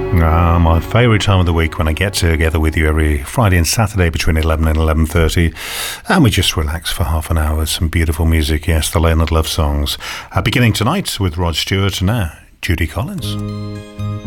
My favourite time of the week when I get together with you every Friday and Saturday between 11 and 11:30 and we just relax for half an hour with some beautiful music. Yes, the Leonard Love songs. Beginning tonight with Rod Stewart and now Judy Collins.